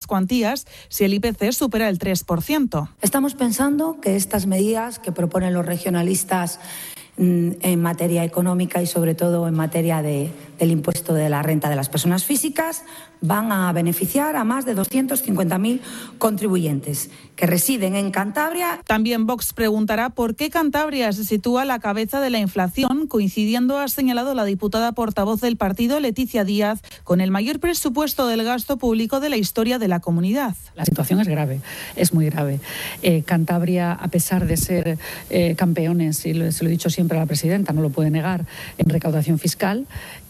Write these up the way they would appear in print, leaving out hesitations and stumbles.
cuantías si el IPC supera el 3%. Estamos pensando que estas medidas que proponen los regionalistas en materia económica y sobre todo en materia del impuesto de la renta de las personas físicas van a beneficiar a más de 250.000 contribuyentes que residen en Cantabria. También Vox preguntará por qué Cantabria se sitúa a la cabeza de la inflación, coincidiendo, ha señalado la diputada portavoz del partido, Leticia Díaz, con el mayor presupuesto del gasto público de la historia de la comunidad. La situación es grave, es muy grave. Cantabria, a pesar de ser campeones, y se lo he dicho siempre a la presidenta, no lo puede negar, en recaudación fiscal,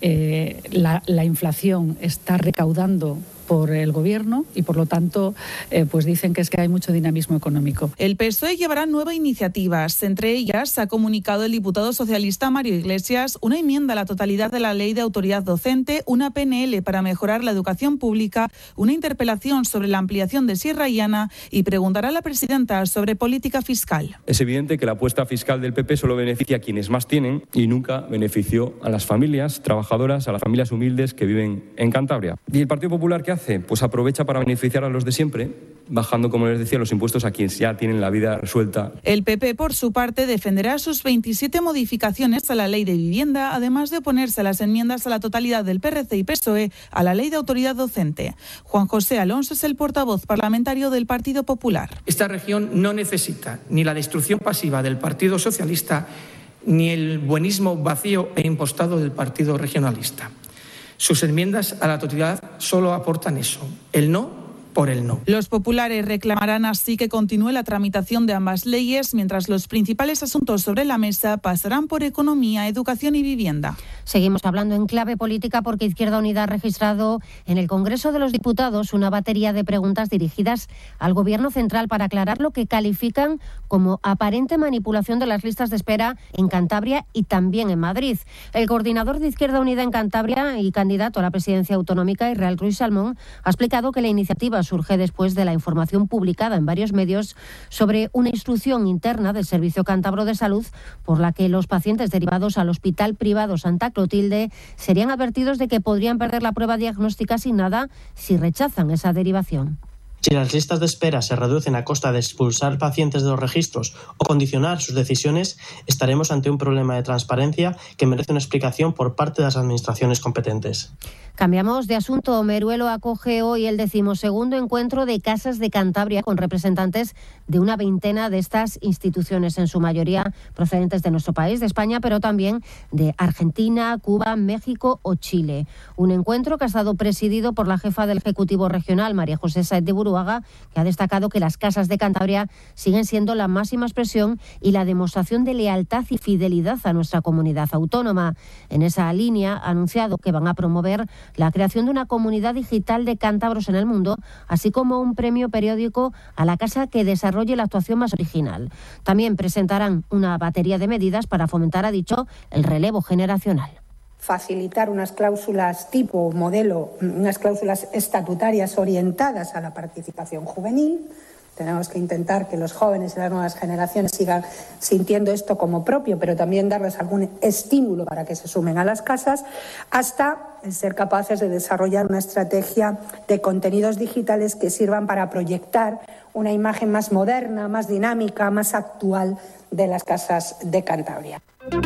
la inflación está recaudando por el Gobierno y, por lo tanto, pues dicen que es que hay mucho dinamismo económico. El PSOE llevará 9 iniciativas. Entre ellas, ha comunicado el diputado socialista Mario Iglesias una enmienda a la totalidad de la Ley de Autoridad Docente, una PNL para mejorar la educación pública, una interpelación sobre la ampliación de Sierra Llana y preguntará a la presidenta sobre política fiscal. Es evidente que la apuesta fiscal del PP solo beneficia a quienes más tienen y nunca benefició a las familias trabajadoras, a las familias humildes que viven en Cantabria. ¿Y el Partido Popular qué hace? Pues aprovecha para beneficiar a los de siempre, bajando, como les decía, los impuestos a quienes ya tienen la vida resuelta. El PP, por su parte, defenderá sus 27 modificaciones a la Ley de Vivienda, además de oponerse a las enmiendas a la totalidad del PRC y PSOE a la Ley de Autoridad Docente. Juan José Alonso es el portavoz parlamentario del Partido Popular. Esta región no necesita ni la destrucción pasiva del Partido Socialista ni el buenismo vacío e impostado del Partido Regionalista. Sus enmiendas a la totalidad solo aportan eso, el no por el no. Los populares reclamarán así que continúe la tramitación de ambas leyes, mientras los principales asuntos sobre la mesa pasarán por economía, educación y vivienda. Seguimos hablando en clave política porque Izquierda Unida ha registrado en el Congreso de los Diputados una batería de preguntas dirigidas al Gobierno central para aclarar lo que califican como aparente manipulación de las listas de espera en Cantabria y también en Madrid. El coordinador de Izquierda Unida en Cantabria y candidato a la presidencia autonómica, Israel Ruiz Salmón, ha explicado que la iniciativa surge después de la información publicada en varios medios sobre una instrucción interna del Servicio Cántabro de Salud por la que los pacientes derivados al Hospital Privado Santa Clotilde serían advertidos de que podrían perder la prueba diagnóstica asignada si rechazan esa derivación. Si las listas de espera se reducen a costa de expulsar pacientes de los registros o condicionar sus decisiones, estaremos ante un problema de transparencia que merece una explicación por parte de las administraciones competentes. Cambiamos de asunto. Meruelo acoge hoy el 12º encuentro de Casas de Cantabria con representantes de una veintena de estas instituciones, en su mayoría procedentes de nuestro país, de España, pero también de Argentina, Cuba, México o Chile. Un encuentro que ha estado presidido por la jefa del Ejecutivo Regional, María José Sáez de Buruaga, que ha destacado que las Casas de Cantabria siguen siendo la máxima expresión y la demostración de lealtad y fidelidad a nuestra comunidad autónoma. En esa línea ha anunciado que van a promover la creación de una comunidad digital de cántabros en el mundo, así como un premio periódico a la casa que desarrolle la actuación más original. También presentarán una batería de medidas para fomentar, ha dicho, el relevo generacional. Facilitar unas cláusulas tipo modelo, unas cláusulas estatutarias orientadas a la participación juvenil. Tenemos que intentar que los jóvenes y las nuevas generaciones sigan sintiendo esto como propio, pero también darles algún estímulo para que se sumen a las casas, hasta ser capaces de desarrollar una estrategia de contenidos digitales que sirvan para proyectar una imagen más moderna, más dinámica, más actual de las Casas de Cantabria.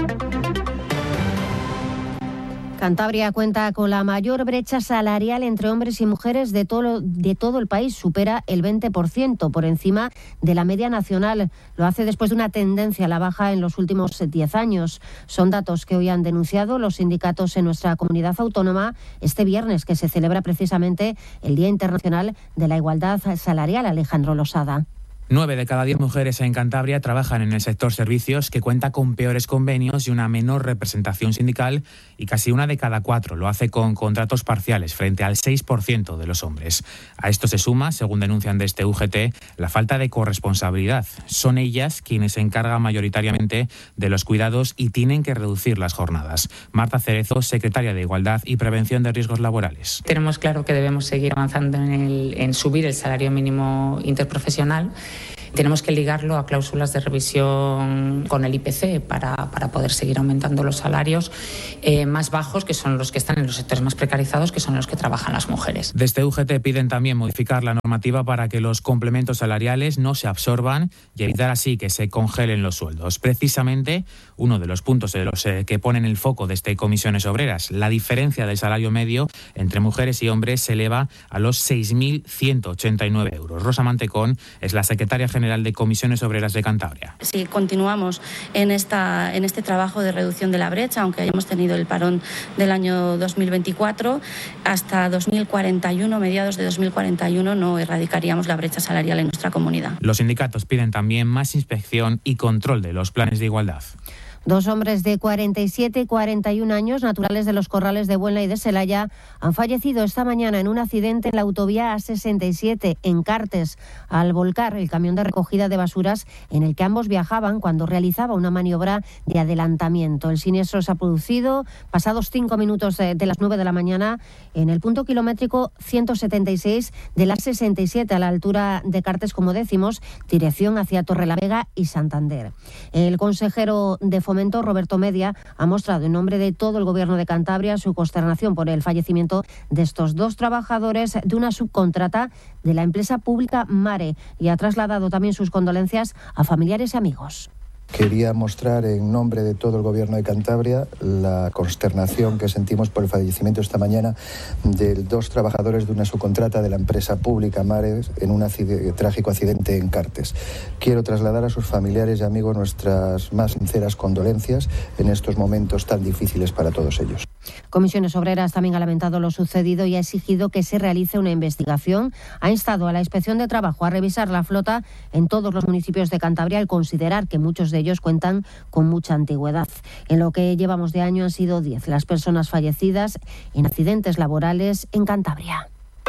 Cantabria cuenta con la mayor brecha salarial entre hombres y mujeres de todo el país, supera el 20%, por encima de la media nacional. Lo hace después de una tendencia a la baja en los últimos 10 años. Son datos que hoy han denunciado los sindicatos en nuestra comunidad autónoma este viernes, que se celebra precisamente el Día Internacional de la Igualdad Salarial. Alejandro Losada. 9 de cada 10 mujeres en Cantabria trabajan en el sector servicios, que cuenta con peores convenios y una menor representación sindical, y casi 1 de cada 4 lo hace con contratos parciales, frente al 6% de los hombres. A esto se suma, según denuncian desde UGT, la falta de corresponsabilidad. Son ellas quienes se encargan mayoritariamente de los cuidados y tienen que reducir las jornadas. Marta Cerezo, secretaria de Igualdad y Prevención de Riesgos Laborales. Tenemos claro que debemos seguir avanzando en subir el salario mínimo interprofesional, Tenemos que ligarlo a cláusulas de revisión con el IPC para poder seguir aumentando los salarios más bajos, que son los que están en los sectores más precarizados, que son los que trabajan las mujeres. Desde UGT piden también modificar la normativa para que los complementos salariales no se absorban y evitar así que se congelen los sueldos. Precisamente uno de los puntos de los que ponen el foco desde Comisiones Obreras, la diferencia del salario medio entre mujeres y hombres se eleva a los 6.189 euros. Rosa Mantecón es la secretaria general de Comisiones Obreras de Cantabria. Si continuamos en este trabajo de reducción de la brecha, aunque hayamos tenido el parón del año 2024, hasta 2041, mediados de 2041, no erradicaríamos la brecha salarial en nuestra comunidad. Los sindicatos piden también más inspección y control de los planes de igualdad. 2 hombres de 47 y 41 años, naturales de los Corrales de Buelna y de Celaya, han fallecido esta mañana en un accidente en la autovía A67 en Cartes, al volcar el camión de recogida de basuras en el que ambos viajaban cuando realizaba una maniobra de adelantamiento. El siniestro se ha producido pasados 5 minutos de las 9 de la mañana en el punto kilométrico 176 de la 67, a la altura de Cartes, como decimos, dirección hacia Torrelavega y Santander. El consejero de Fomento, Roberto Media, ha mostrado en nombre de todo el Gobierno de Cantabria su consternación por el fallecimiento de estos 2 trabajadores de una subcontrata de la empresa pública Mare y ha trasladado también sus condolencias a familiares y amigos. Quería mostrar en nombre de todo el Gobierno de Cantabria la consternación que sentimos por el fallecimiento esta mañana de 2 trabajadores de una subcontrata de la empresa pública Mares en un trágico accidente en Cartes. Quiero trasladar a sus familiares y amigos nuestras más sinceras condolencias en estos momentos tan difíciles para todos ellos. Comisiones Obreras también ha lamentado lo sucedido y ha exigido que se realice una investigación. Ha instado a la Inspección de Trabajo a revisar la flota en todos los municipios de Cantabria al considerar que muchos de ellos cuentan con mucha antigüedad. En lo que llevamos de año han sido 10 las personas fallecidas en accidentes laborales en Cantabria.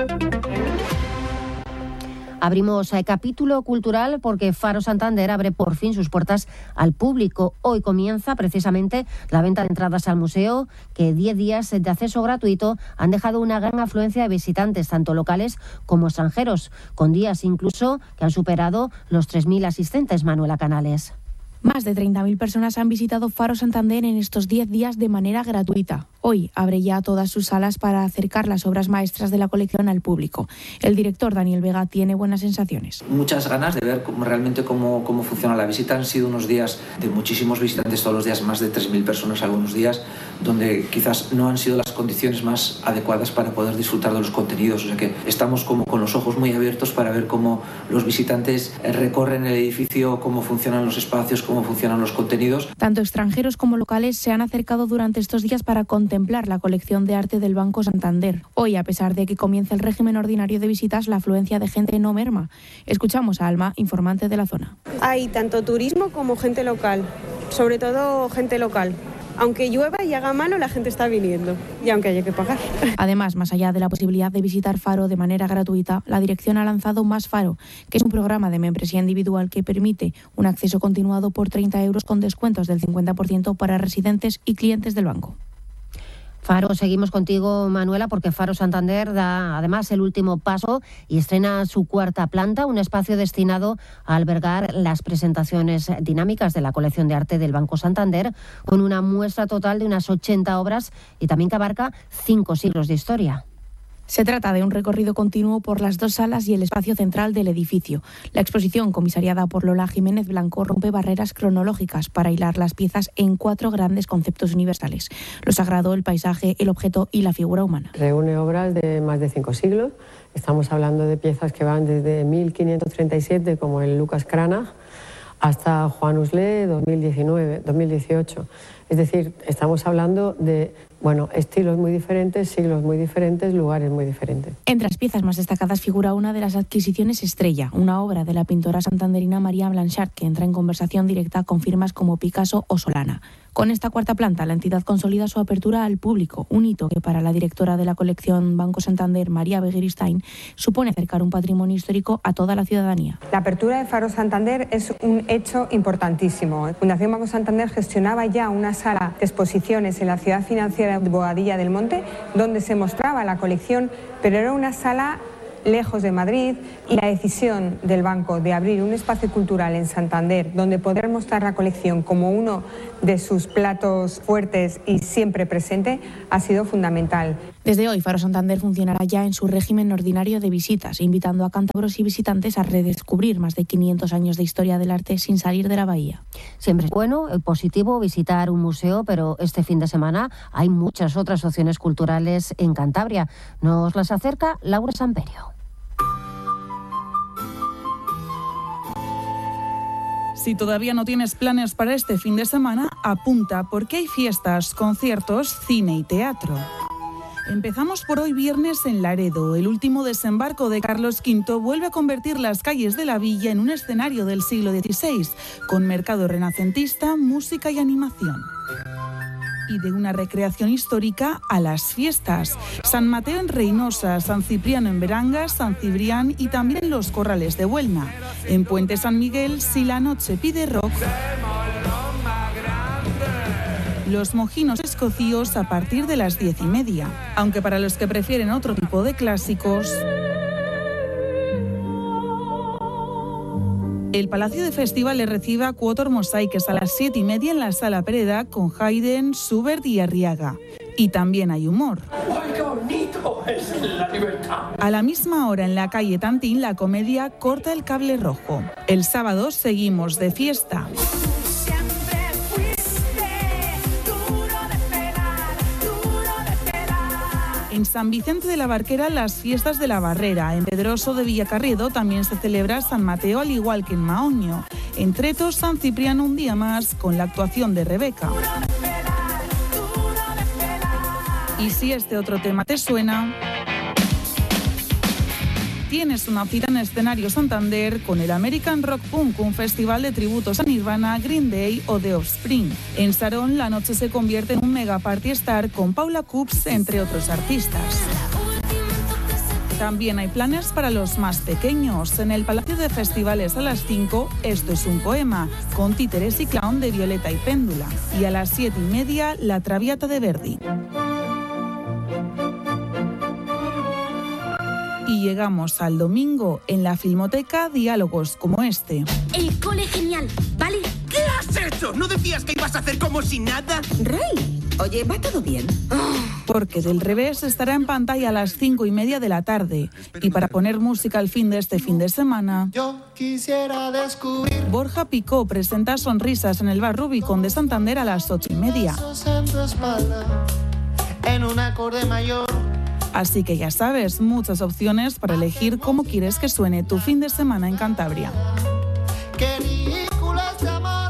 Abrimos capítulo cultural porque Faro Santander abre por fin sus puertas al público. Hoy comienza precisamente la venta de entradas al museo, que 10 días de acceso gratuito han dejado una gran afluencia de visitantes, tanto locales como extranjeros, con días incluso que han superado los 3.000 asistentes. Manuela Canales. Más de 30.000 personas han visitado Faro Santander en estos 10 días de manera gratuita. Hoy abre ya todas sus salas para acercar las obras maestras de la colección al público. El director Daniel Vega tiene buenas sensaciones. Muchas ganas de ver cómo funciona la visita. Han sido unos días de muchísimos visitantes todos los días, más de 3.000 personas algunos días, donde quizás no han sido las condiciones más adecuadas para poder disfrutar de los contenidos. O sea que estamos como con los ojos muy abiertos para ver cómo los visitantes recorren el edificio, cómo funcionan los espacios, cómo funcionan los contenidos. Tanto extranjeros como locales se han acercado durante estos días para contemplar la colección de arte del Banco Santander. Hoy, a pesar de que comienza el régimen ordinario de visitas, la afluencia de gente no merma. Escuchamos a Alma, informante de la zona. Hay tanto turismo como gente local, sobre todo gente local. Aunque llueva y haga mano, la gente está viniendo, y aunque haya que pagar. Además, más allá de la posibilidad de visitar Faro de manera gratuita, la dirección ha lanzado Más Faro, que es un programa de membresía individual que permite un acceso continuado por 30 euros con descuentos del 50% para residentes y clientes del banco. Faro, seguimos contigo, Manuela, porque Faro Santander da además el último paso y estrena su 4ª planta, un espacio destinado a albergar las presentaciones dinámicas de la colección de arte del Banco Santander, con una muestra total de unas 80 obras y también que abarca 5 siglos de historia. Se trata de un recorrido continuo por las 2 salas y el espacio central del edificio. La exposición, comisariada por Lola Jiménez Blanco, rompe barreras cronológicas para hilar las piezas en 4 grandes conceptos universales: lo sagrado, el paisaje, el objeto y la figura humana. Reúne obras de más de 5 siglos. Estamos hablando de piezas que van desde 1537, como el Lucas Cranach, hasta Juan Usle, 2018. Es decir, estamos hablando de estilos muy diferentes, siglos muy diferentes, lugares muy diferentes. Entre las piezas más destacadas figura una de las adquisiciones estrella, una obra de la pintora santanderina María Blanchard, que entra en conversación directa con firmas como Picasso o Solana. Con esta 4ª planta, la entidad consolida su apertura al público, un hito que para la directora de la colección Banco Santander, María Begiristain, supone acercar un patrimonio histórico a toda la ciudadanía. La apertura de Faro Santander es un hecho importantísimo. Fundación Banco Santander gestionaba ya una sala de exposiciones en la ciudad financiera de Boadilla del Monte, donde se mostraba la colección, pero era una sala lejos de Madrid, y la decisión del banco de abrir un espacio cultural en Santander donde poder mostrar la colección como uno de sus platos fuertes y siempre presente ha sido fundamental. Desde hoy, Faro Santander funcionará ya en su régimen ordinario de visitas, invitando a cántabros y visitantes a redescubrir más de 500 años de historia del arte sin salir de la bahía. Siempre es bueno, positivo, visitar un museo, pero este fin de semana hay muchas otras opciones culturales en Cantabria. Nos las acerca Laura Samperio. Si todavía no tienes planes para este fin de semana, apunta porque hay fiestas, conciertos, cine y teatro. Empezamos por hoy viernes en Laredo. El último desembarco de Carlos V vuelve a convertir las calles de la villa en un escenario del siglo XVI, con mercado renacentista, música y animación. Y de una recreación histórica a las fiestas. San Mateo en Reynosa, San Cipriano en Berangas, San Cibrián y también los Corrales de Buelna. En Puente San Miguel, si la noche pide rock, los mojinos escocíos a partir de las 10:30. Aunque para los que prefieren otro tipo de clásicos, el Palacio de Festivales recibe a Quatuor Mosaiques a las 7:30 en la Sala Pereda con Haydn, Schubert y Arriaga. Y también hay humor. ¡Ay, qué bonito es la libertad! A la misma hora en la calle Tantín, la comedia Corta el cable rojo. El sábado seguimos de fiesta. En San Vicente de la Barquera, las fiestas de la Barrera. En Pedroso de Villacarriedo también se celebra San Mateo, al igual que en Maoño. En Tretos, San Cipriano un día más, con la actuación de Rebeca. Y si este otro tema te suena, tienes una cita en Escenario Santander con el American Rock Punk, un festival de tributos a Nirvana, Green Day o The Offspring. En Sarón, la noche se convierte en un mega party star con Paula Coops, entre otros artistas. También hay planes para los más pequeños. En el Palacio de Festivales a las 5, Esto es un poema, con Títeres y Clown de Violeta y Péndula. Y a las 7:30, La Traviata de Verdi. Y llegamos al domingo. En la Filmoteca, diálogos como este. El cole genial, ¿vale? ¿Qué has hecho? ¿No decías que ibas a hacer como si nada? Rey, oye, ¿va todo bien? Porque Del Revés estará en pantalla a las 5:30 de la tarde. Y para poner música al fin de este fin de semana, yo quisiera descubrir. Borja Picó presenta Sonrisas en el Bar Rubicón de Santander a las 8:30. En tu espalda, en un acorde mayor. Así que ya sabes, muchas opciones para elegir cómo quieres que suene tu fin de semana en Cantabria. Qué ridículo este amor,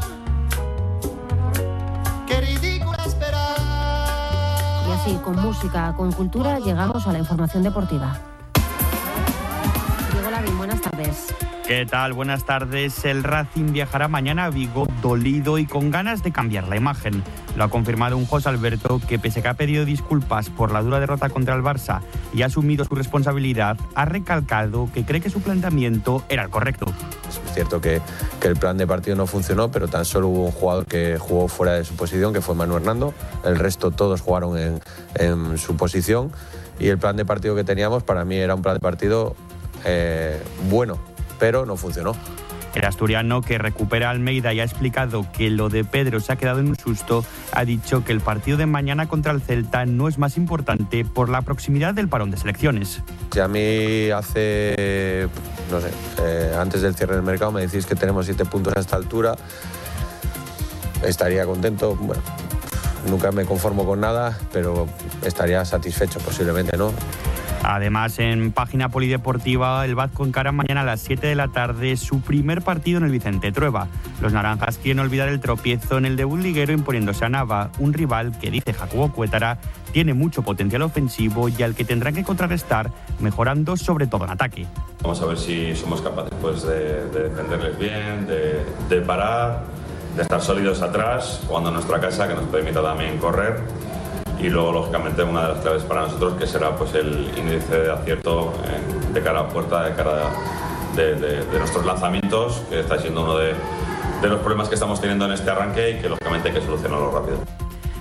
qué ridículo esperar. Y así, con música, con cultura, llegamos a la información deportiva. Diego Lavín, buenas tardes. ¿Qué tal? Buenas tardes. El Racing viajará mañana a Vigo dolido y con ganas de cambiar la imagen. Lo ha confirmado un José Alberto que, pese a que ha pedido disculpas por la dura derrota contra el Barça y ha asumido su responsabilidad, ha recalcado que cree que su planteamiento era el correcto. Es cierto que el plan de partido no funcionó, pero tan solo hubo un jugador que jugó fuera de su posición, que fue Manu Hernando. El resto todos jugaron en su posición y el plan de partido que teníamos para mí era un plan de partido bueno, pero no funcionó. El asturiano, que recupera a Almeida y ha explicado que lo de Pedro se ha quedado en un susto, ha dicho que el partido de mañana contra el Celta no es más importante por la proximidad del parón de selecciones. Si a mí hace, no sé, antes del cierre del mercado me decís que tenemos 7 puntos a esta altura, estaría contento. Bueno, nunca me conformo con nada, pero estaría satisfecho posiblemente, ¿no? Además, en página polideportiva, el Vasco encara mañana a las 7 de la tarde su primer partido en el Vicente Trueba. Los naranjas quieren olvidar el tropiezo en el debut liguero imponiéndose a Nava, un rival que, dice Jacobo Cuétara, tiene mucho potencial ofensivo y al que tendrán que contrarrestar mejorando sobre todo en ataque. Vamos a ver si somos capaces de defenderles bien, de parar, de estar sólidos atrás, jugando en nuestra casa, que nos permita también correr. Y luego, lógicamente, una de las claves para nosotros que será pues el índice de acierto de cara a puerta, de cara de nuestros lanzamientos, que está siendo uno de los problemas que estamos teniendo en este arranque y que lógicamente hay que solucionarlo rápido.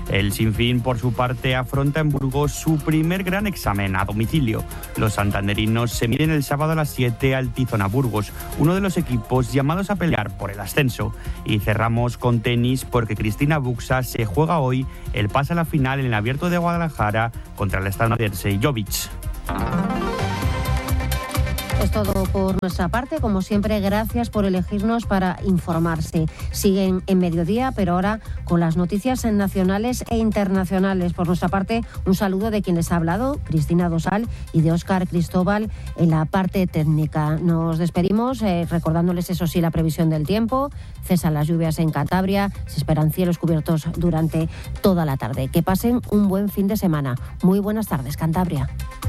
El Sinfín, por su parte, afronta en Burgos su primer gran examen a domicilio. Los santanderinos se miden el sábado a las 7 al Tizona Burgos, uno de los equipos llamados a pelear por el ascenso. Y cerramos con tenis porque Cristina Buxa se juega hoy el pase a la final en el Abierto de Guadalajara contra el estadounidense Jovic. Es todo por nuestra parte. Como siempre, gracias por elegirnos para informarse. Siguen en Mediodía, pero ahora con las noticias nacionales e internacionales. Por nuestra parte, un saludo de quien les ha hablado, Cristina Dosal, y de Óscar Cristóbal en la parte técnica. Nos despedimos recordándoles, eso sí, la previsión del tiempo. Cesan las lluvias en Cantabria, se esperan cielos cubiertos durante toda la tarde. Que pasen un buen fin de semana. Muy buenas tardes, Cantabria.